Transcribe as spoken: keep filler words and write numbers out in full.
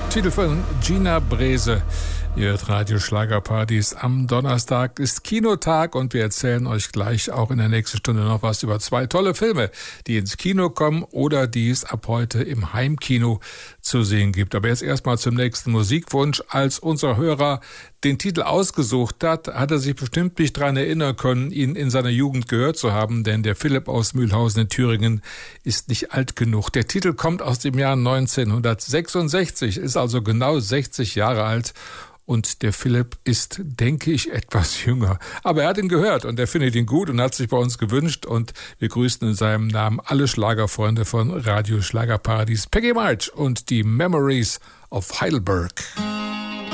Titel von Gina Brese. Ihr hört Radio Schlagerpartys. Am Donnerstag ist Kinotag und wir erzählen euch gleich auch in der nächsten Stunde noch was über zwei tolle Filme, die ins Kino kommen oder die es ab heute im Heimkino zu sehen gibt. Aber jetzt erstmal zum nächsten Musikwunsch. Als unser Hörer den Titel ausgesucht hat, hat er sich bestimmt nicht daran erinnern können, ihn in seiner Jugend gehört zu haben, denn der Philipp aus Mühlhausen in Thüringen ist nicht alt genug. Der Titel kommt aus dem Jahr neunzehnhundertsechsundsechzig, ist also genau sechzig Jahre alt. Und der Philipp ist, denke ich, etwas jünger. Aber er hat ihn gehört und er findet ihn gut und hat sich bei uns gewünscht. Und wir grüßen in seinem Namen alle Schlagerfreunde von Radio Schlagerparadies, Peggy March und die Memories of Heidelberg.